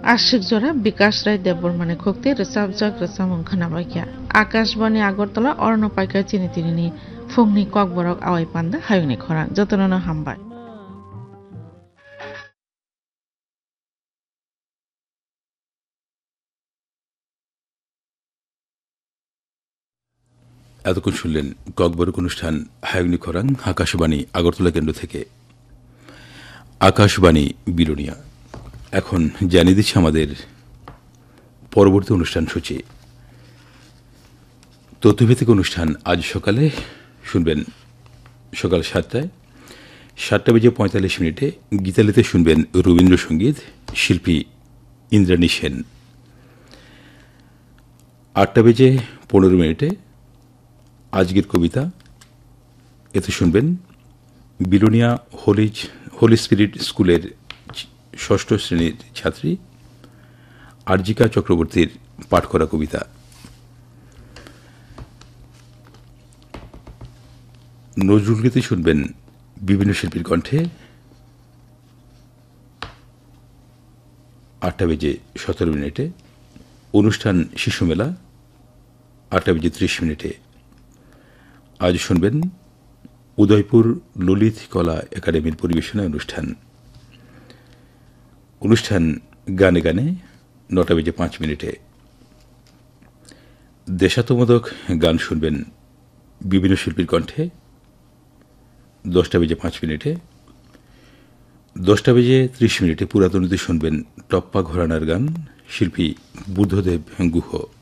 আশিক জোড়া বিকাশ রায় দেববর্মানে খোকতে রেসাবজাক রেসামং খানাবাইকিয়া আকাশবাণী আগরতলা অরণ্য পাইকার চিনি তিনি ফুংনি ককবরক আওয়াই পান্দা হায়ুনি খরাং যতনানো হামবাই এতক্ষণ শুনলেন ককবরক অনুষ্ঠান হায়ুনি খরাং আকাশবাণী আগরতলা কেন্দ্র থেকে। আকাশবাণী বিলোনিয়া এখন জানিয়ে দিচ্ছে আমাদের পরবর্তী অনুষ্ঠান সূচি। তথ্যভিত্তিক অনুষ্ঠান আজ সকালে শুনবেন সকাল 7টায়, 7:45 গীতালিতে শুনবেন রবীন্দ্রসঙ্গীত, শিল্পী ইন্দ্রাণী সেন। 8:15 আজকের কবিতা, এতে শুনবেন বিলোনিয়া হোলি স্পিরিট স্কুলের 6ষ্ঠ শ্রেণীর ছাত্রী আরজিকা চক্রবর্তীর পাঠ করা কবিতা। নজরুলগীতি শুনবেন বিভিন্ন শিল্পীর কণ্ঠে। 8:17 অনুষ্ঠান শিশু মেলা। 8:30 আজ শুনবেন উদয়পুর ললিত কলা একাডেমির পরিবেশনা অনুষ্ঠান গানে গানে। 9:05 দেশাত্মবোধক গান শুনবেন বিভিন্ন শিল্পীর কণ্ঠে। 10:05 10:30 পুরাতনীতে শুনবেন টপ্পা ঘরানার গান, শিল্পী বুদ্ধদেব গুহ।